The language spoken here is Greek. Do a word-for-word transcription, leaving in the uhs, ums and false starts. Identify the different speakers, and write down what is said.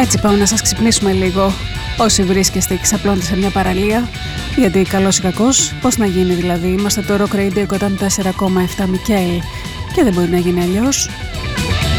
Speaker 1: Έτσι πάμε να σας ξυπνήσουμε λίγο όσοι βρίσκεστε και ξαπλώνετε σε μια παραλία, γιατί καλός ή κακός, πώς να γίνει δηλαδή, είμαστε το Rock Radio εκατόν τέσσερα κόμμα επτά Μικαέλ και δεν μπορεί να γίνει αλλιώς.